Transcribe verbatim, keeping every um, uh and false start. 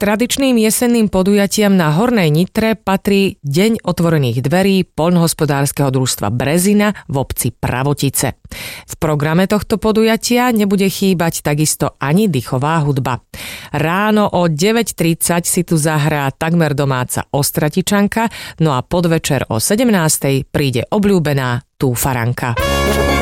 tradičným jesenným podujatiam na Hornej Nitre patrí Deň otvorených dverí poľnohospodárskeho družstva Brezina v obci Pravotice. V programe tohto podujatia nebude chýbať takisto ani dychová hudba. Ráno o deväť tridsať si tu zahrá takmer domáca Ostratičanka, no a podvečer o sedemnástej príde obľúbená Túfaranka.